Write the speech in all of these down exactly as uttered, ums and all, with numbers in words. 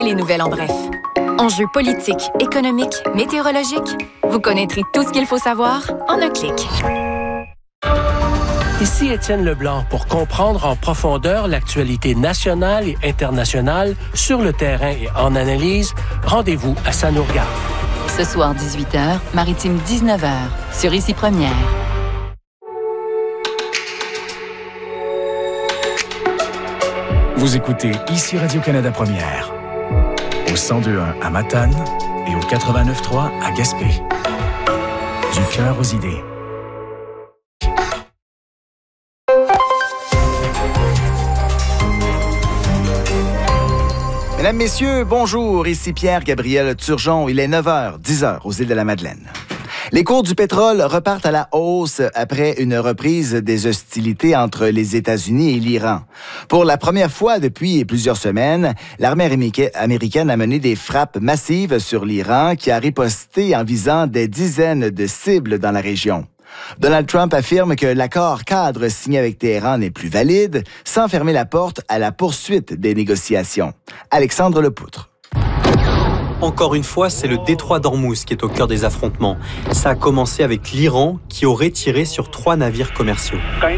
Les nouvelles en bref. Enjeux politiques, économiques, météorologiques. Vous connaîtrez tout ce qu'il faut savoir en un clic. Ici Étienne Leblanc pour comprendre en profondeur l'actualité nationale et internationale sur le terrain et en analyse. Rendez-vous à Ça nous regarde. Ce soir dix-huit heures, Maritime dix-neuf heures, sur Ici Première. Vous écoutez Ici Radio-Canada Première, au cent deux point un à Matane et au quatre-vingt-neuf point trois à Gaspé. Du cœur aux idées. Mesdames, Messieurs, bonjour, ici Pierre-Gabriel Turgeon. Il est neuf heures, dix heures aux îles de la Madeleine. Les cours du pétrole repartent à la hausse après une reprise des hostilités entre les États-Unis et l'Iran. Pour la première fois depuis plusieurs semaines, l'armée américaine a mené des frappes massives sur l'Iran qui a riposté en visant des dizaines de cibles dans la région. Donald Trump affirme que l'accord cadre signé avec Téhéran n'est plus valide, sans fermer la porte à la poursuite des négociations. Alexandre Lepoutre. Encore une fois, c'est le détroit d'Ormuz qui est au cœur des affrontements. Ça a commencé avec l'Iran qui aurait tiré sur trois navires commerciaux.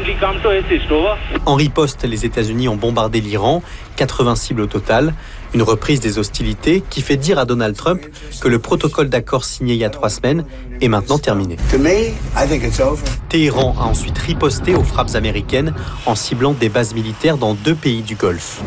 En riposte, les États-Unis ont bombardé l'Iran, quatre-vingts cibles au total. Une reprise des hostilités qui fait dire à Donald Trump que le protocole d'accord signé il y a trois semaines est maintenant terminé. Téhéran a ensuite riposté aux frappes américaines en ciblant des bases militaires dans deux pays du Golfe.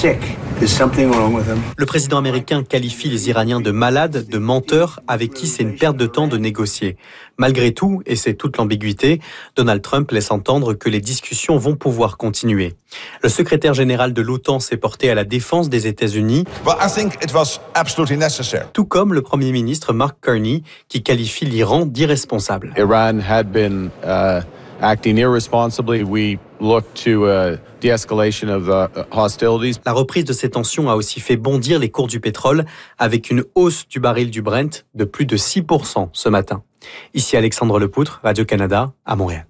Le président américain qualifie les Iraniens de malades, de menteurs, avec qui c'est une perte de temps de négocier. Malgré tout, et c'est toute l'ambiguïté, Donald Trump laisse entendre que les discussions vont pouvoir continuer. Le secrétaire général de l'OTAN s'est porté à la défense des États-Unis, well, I think it was absolutely necessary. Tout comme le Premier ministre Mark Carney, qui qualifie l'Iran d'irresponsable. Iran had been uh, acting irresponsibly. We look to uh, de-escalation of the hostilities. La reprise de ces tensions a aussi fait bondir les cours du pétrole, avec une hausse du baril du Brent de plus de six pour cent ce matin. Ici Alexandre Lepoutre, Radio-Canada, à Montréal.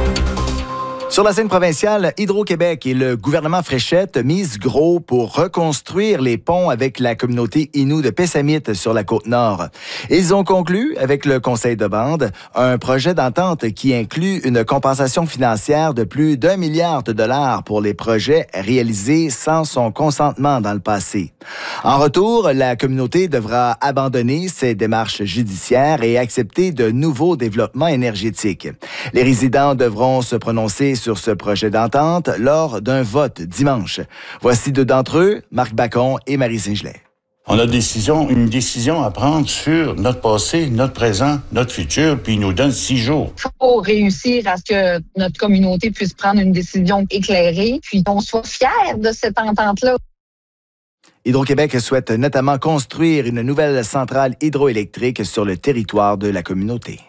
Sur la scène provinciale, Hydro-Québec et le gouvernement Fréchette misent gros pour reconstruire les ponts avec la communauté Innu de Pessamit sur la Côte-Nord. Ils ont conclu, avec le conseil de bande, un projet d'entente qui inclut une compensation financière de plus d'un milliard de dollars pour les projets réalisés sans son consentement dans le passé. En retour, la communauté devra abandonner ses démarches judiciaires et accepter de nouveaux développements énergétiques. Les résidents devront se prononcer sur ce projet d'entente lors d'un vote dimanche. Voici deux d'entre eux, Marc Bacon et Marie Saint-Gelais. On a décision, une décision à prendre sur notre passé, notre présent, notre futur, puis il nous donne six jours. Il faut réussir à ce que notre communauté puisse prendre une décision éclairée, puis qu'on soit fiers de cette entente-là. Hydro-Québec souhaite notamment construire une nouvelle centrale hydroélectrique sur le territoire de la communauté.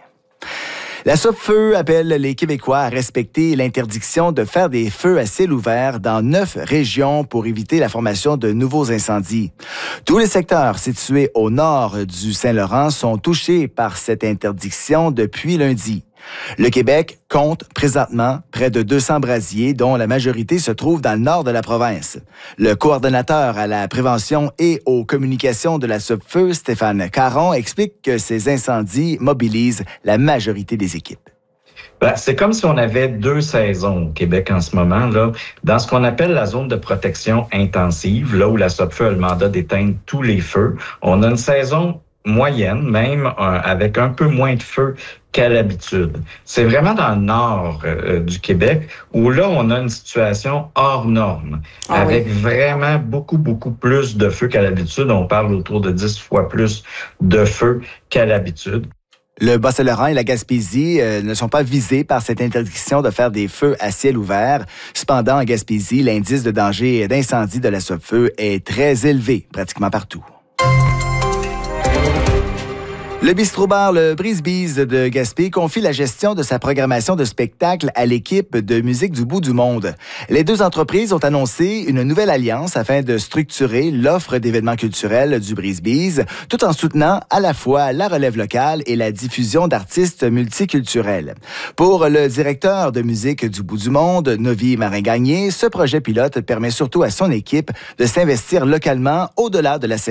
La Sopfeu appelle les Québécois à respecter l'interdiction de faire des feux à ciel ouvert dans neuf régions pour éviter la formation de nouveaux incendies. Tous les secteurs situés au nord du Saint-Laurent sont touchés par cette interdiction depuis lundi. Le Québec compte présentement près de deux cents brasiers, dont la majorité se trouve dans le nord de la province. Le coordonnateur à la prévention et aux communications de la Sopfeu, Stéphane Caron, explique que ces incendies mobilisent la majorité des équipes. Ben, c'est comme si on avait deux saisons au Québec en ce moment, là, dans ce qu'on appelle la zone de protection intensive, là où la Sopfeu a le mandat d'éteindre tous les feux. On a une saison moyenne, même euh, avec un peu moins de feux qu'à l'habitude. C'est vraiment dans le nord euh, du Québec où là, on a une situation hors norme, ah avec oui. vraiment beaucoup, beaucoup plus de feux qu'à l'habitude. On parle autour de dix fois plus de feux qu'à l'habitude. Le Bas-Saint-Laurent et la Gaspésie euh, ne sont pas visés par cette interdiction de faire des feux à ciel ouvert. Cependant, en Gaspésie, l'indice de danger d'incendie de la Sopfeu est très élevé, pratiquement partout. Le bistrot-bar Le Brise-Bise de Gaspé confie la gestion de sa programmation de spectacle à l'équipe de Musique du bout du monde. Les deux entreprises ont annoncé une nouvelle alliance afin de structurer l'offre d'événements culturels du Brise-Bise, tout en soutenant à la fois la relève locale et la diffusion d'artistes multiculturels. Pour le directeur de Musique du bout du monde, Novi Marin-Gagné, ce projet pilote permet surtout à son équipe de s'investir localement au-delà de la